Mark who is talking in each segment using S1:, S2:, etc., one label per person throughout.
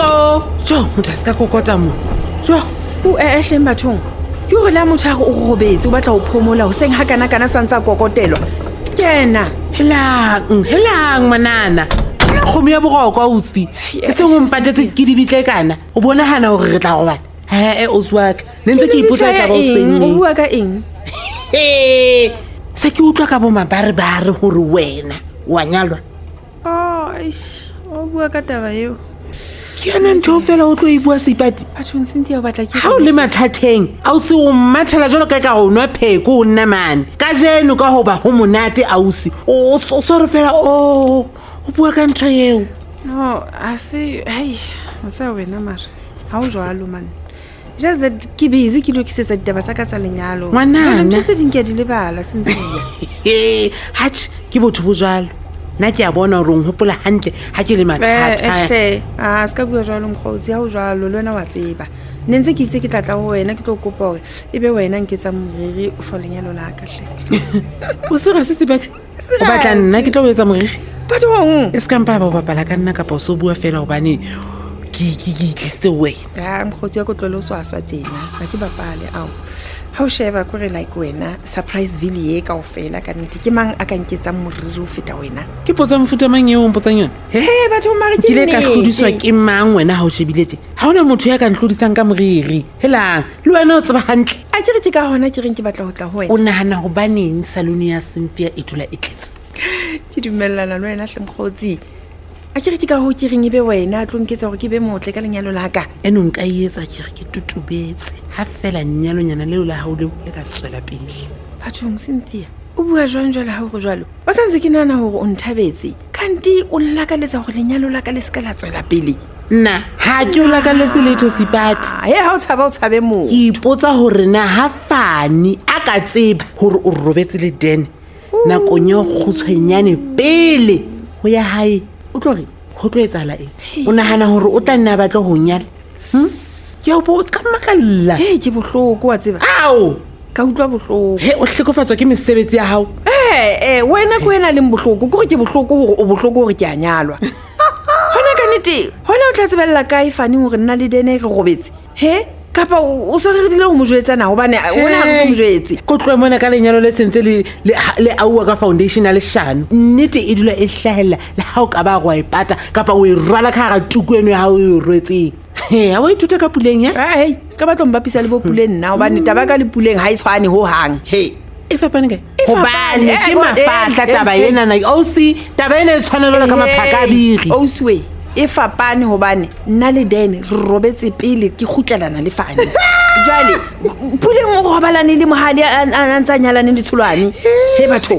S1: jo motho a se ka kokota mo jo
S2: o hleng bathong ke gore la motho a go o robetse o batla o phomola o seng ha kana santsa kokotelwa kena
S1: helang manana kgomo ya boroko ausi e seng o mpatetse ke dibitle kana o bonagana gore re tla go bana o swaka ne ntse ke ipotsa tla ba o seng
S2: o bua ka eng
S1: se ke utlwa ka bo mabarebare gore wena wa nyalwa
S2: o bua ka taba eo
S1: ke yona ntho fela o tlo e bua Seipati
S2: bathong Cynthia o batla ke
S1: ha o le mathateng ausi o mmatshela jalo ka go nwa pheko o nna mane ka jeno ka hoba ho monate ausi o sorry fela o bua ka ntho eo
S2: no o sa wena mara ha o jwalo man just that ke busy ke lokisetsa ditaba tsa ka tsa lenyalo
S1: ngwanana
S2: se dinke di lebala Cynthia
S1: hatch ke botho bo jalo nna ke a bona gore o hopola hantle ha ke le mathata
S2: ska bua jalo mkhotsi ha o jalo le wena wa tseba ne ntse ke itse ke tlatla ho wena ke tlo kopa gore ebe wena nketsa moriri for lenyalo la ka hle
S1: o se ga se Seipati o batla nna ke tlo etsa moriri
S2: bathong
S1: e se kampa ba bapala ka nna kapa o so bua fela gobane ke itlise we
S2: mkhotsi ya ko tlole o swaswa tjena ga ke bapale ao ha o sheba kore like wena surprise ville ye ka ofela ka nnete ke mang a ka nketsa moriri o feta wena
S1: ke potsa mfuta mang eo o mpotsang yona
S2: batho mare ke
S1: le ka hlodiswa ke mang wena ha o shebiletse ha ona motho ya ka nhlodisang ka moriri helang le wena o tseba hantle
S2: a ke re ke ka hona ke reng ke batla ho tla ho wena
S1: o nahana go baneng salone ya Cynthia e tula e tletse
S2: ke dumellana le wena hle mkhotsi a ke re ke ka ho ke reng ebe wena a tlo nketsa gore ke be motle ka lenyalo la ka
S1: eno nka etsa ke re ke tutubetse ha fela nyalonyana leo la hao le ka tswela pele
S2: bathong Cynthia o bua jwang jwale ha go jwalo o santse ke nana hore o nthabetse kanti o lakaletsa gore lenyalo la ka le se ka la tswela pele
S1: nna ha ke o lakaletse letho Seipati
S2: ha o tshabe mo
S1: ke ipotsa gore na ha Fani a ka tseba gore o robetse le Den nakong yo khutshwenyane pele ho ya hae o tlo re ho tlo etsala eng o nahana hore o tla nna batla ho nyala ke o bo ka makalla
S2: ke bohloko wa tseba
S1: ao
S2: ka utlwa bohloko
S1: o hlekofatswa ke mesebetsi ya hao
S2: wena ko ena le bohloko gore ke bohloko hore o bohloko hore ke a nyalwa hona ka nnete hona o tla tsebella kae Fani hore nna le Dene re robetse kapa o so re dile ho mo jwetsana hobane wena ha re so mo jwetse
S1: go tloe mona ka lenyalo le sentse le aua ka foundation le shano nnete e dula e hlahella le ha o ka ba go ipata kapa o e rwala ka ga tuku eno ha o e rwetseng ha o ithuta ka puleng ya
S2: ska batlo mbapisa le bo puleng nna hobane taba ka le puleng ha e tshwane ho hang
S1: e fapane kae hobane ke mafatla taba ena na ausi taba ena e tshwanela ka maphaka a biri
S2: ausiwe e fapane hobane nna le Dene re robetse pele ke khutlelana le Fani jwale puleng o robalane le mohadi a ntsa nyalane le tshulwane batho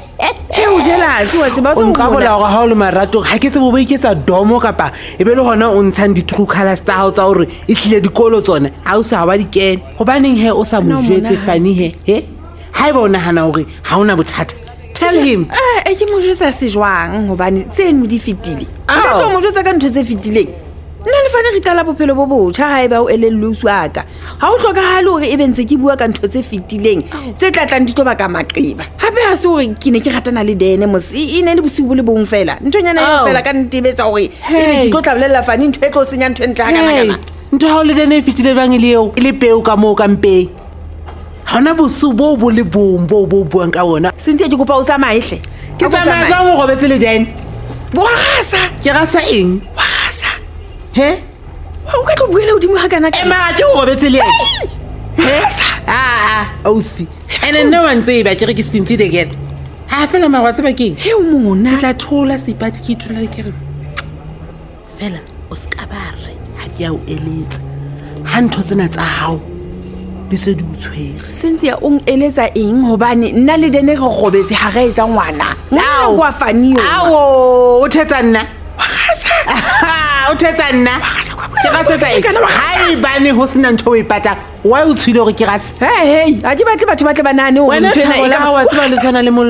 S2: o jealous wa tseba
S1: o nka bola gore ha o le marato ha ke tsebo bo iketsa domo kapa e be le gona o ntshang di true colors tsa hao tsa hore e hlile dikolo tsona ha o sa wa di kene hobaneng o sa mo jwetse Fani ha e ba o nahana hore ha ona bothata tell him
S2: ke mo jwetsa se jwang hobane tseno di fitile ka tlo mo jwetsa ka ntho tse fitileng nna le Fani re tla bophelo bo botjha ha e ba o elelle o swaka ha o hlokahale hore e bentse ke bua ka ntho tse fitileng tse tlatlang di toba ka maqeba hape ha se hore ke ne ke ratana le Dene mosi ne le bosiu bo le bong fela nthonyana e fela ka ntebetsa hore e ke tlo tlabolella Fani ntho e tlo senya ntho entle ha kana
S1: ntho ha o le Dene e fitile bang le eo e le peo ka mo ka mpeng hona bosu bo le bombo bo buang ka ona
S2: Cynthia ke kopa o tsamaye hle
S1: ke tsamaya ka go robetse le Dene
S2: bo rasa
S1: ke rasa eng
S2: rasa
S1: o
S2: ka tlo buela hodimo ha kana
S1: ma ke go robetse le ausi ene nna wa ntse ba ke re ke Cynthia again ha fela magwatse ba keng
S2: o mona
S1: ke tla thola Seipati ke thola ke re fela o ska bare ha ke ya o eletsa ha ntho tsena tsa hao di se di utshwere
S2: Cynthia o eletsa eng hobane nna le Dene re robetse ha re etsa ngwana kwa Fani
S1: o thetsa nna o thetsa nna ke rasetsa ha e bane ho sena ntho o e patang wa o tshwile hore ke rase
S2: ha ke batle batho ba tle banane
S1: wena ntho ena e ka wa tseba le tshwana le